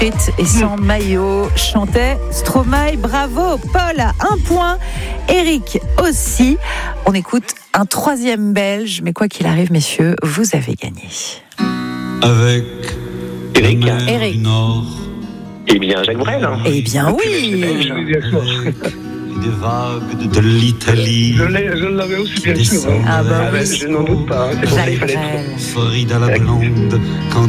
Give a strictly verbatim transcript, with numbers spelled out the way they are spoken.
et sans maillot chantait Stromae. Bravo, Paul a un point, Eric aussi. On écoute un troisième Belge, mais quoi qu'il arrive, messieurs, vous avez gagné. Avec Eric, la mer Eric. du Nord. Eh bien, Jacques Brel. Hein. Eh bien oui. Des vagues de, de l'Italie. Je, l'ai, je l'avais aussi, bien sûr. Descendre Ah bah vers oui. l'est. Je n'en doute pas. C'est pour ça qu'il Jacques fallait Brel. Florida la blonde, quand